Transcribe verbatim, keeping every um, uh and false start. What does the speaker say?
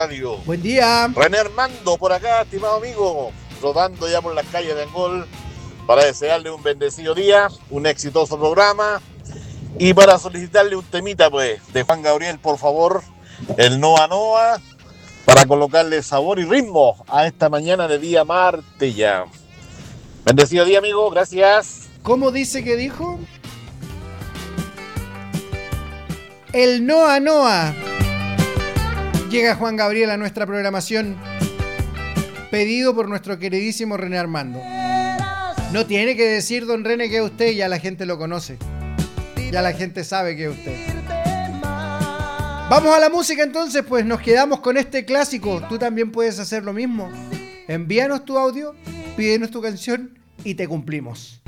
Radio. Buen día. René Armando por acá, estimado amigo, rodando ya por las calles de Angol para desearle un bendecido día, un exitoso programa y para solicitarle un temita pues de Juan Gabriel, por favor, el Noa Noa, para colocarle sabor y ritmo a esta mañana de día martes ya. Bendecido día, amigo, gracias. ¿Cómo dice que dijo? El Noa Noa. Llega Juan Gabriel a nuestra programación, pedido por nuestro queridísimo René Armando. No tiene que decir, don René, que es usted, ya la gente lo conoce. Ya la gente sabe que es usted. Vamos a la música entonces, pues nos quedamos con este clásico. Tú también puedes hacer lo mismo. Envíanos tu audio, pídenos tu canción y te cumplimos.